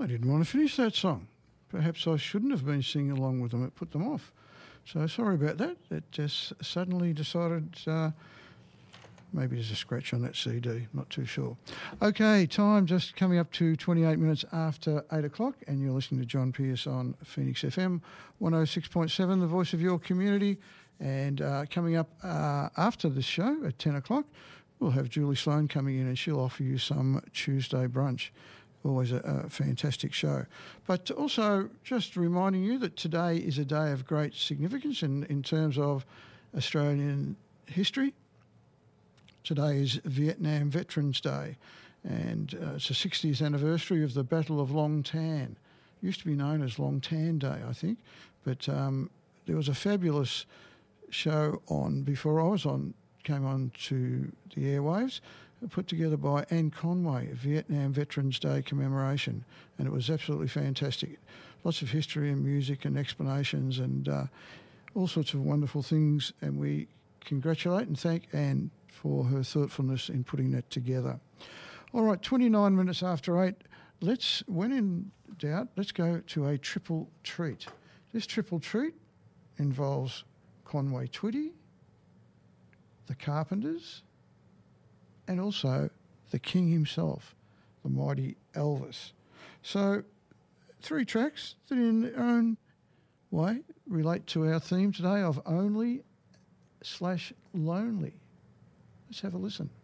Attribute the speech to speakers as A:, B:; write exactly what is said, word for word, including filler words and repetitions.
A: I didn't want to finish that song. Perhaps I shouldn't have been singing along with them. It put them off. So sorry about that. It just suddenly decided uh, maybe there's a scratch on that C D. Not too sure. Okay, time just coming up to twenty-eight minutes after eight o'clock, and you're listening to John Pierce on Phoenix F M one oh six point seven, the voice of your community. And uh, coming up uh, after the show at ten o'clock, we'll have Julie Sloan coming in, and she'll offer you some Tuesday brunch. Always a, a fantastic show. But also just reminding you that today is a day of great significance in, in terms of Australian history. Today is Vietnam Veterans Day, and uh, it's the sixtieth anniversary of the Battle of Long Tan. It used to be known as Long Tan Day, I think, but um, there was a fabulous show on before I was on, came on to the airwaves, put together by Anne Conway, Vietnam Veterans Day commemoration, and it was absolutely fantastic. Lots of history and music and explanations and uh, all sorts of wonderful things, and we congratulate and thank Anne for her thoughtfulness in putting that together. All right, twenty-nine minutes after eight, let's, when in doubt, let's go to a triple treat. This triple treat involves Conway Twitty, the Carpenters, and also the King himself, the mighty Elvis. So three tracks that in their own way relate to our theme today of only slash lonely. Let's have a listen.